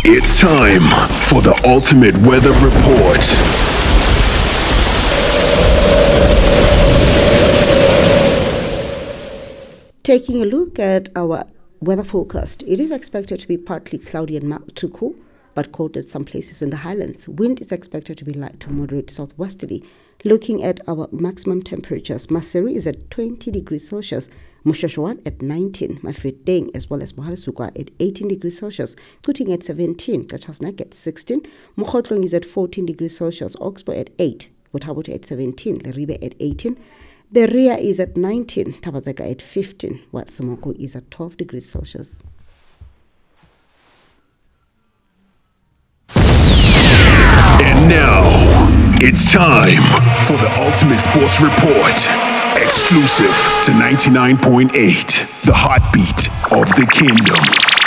It's time for the ultimate weather report. Taking a look at our weather forecast, it is expected to be partly cloudy and mild to cool, but cold at some places in the highlands. Wind is expected to be light to moderate southwesterly. Looking at our maximum temperatures, Maseru is at 20 degrees Celsius, Moshashwan at 19, Mafeteng as well as Mohale's-Suqwa at 18 degrees Celsius, Kuting at 17, Kachasnak at 16, Mokhotlong is at 14 degrees Celsius, Oxbow at 8, Botabota at 17, Leribe at 18, Berea is at 19, Tabazeka at 15, while Samoko is at 12 degrees Celsius. And now, it's time for the ultimate sports report. Exclusive to 99.8, the heartbeat of the kingdom.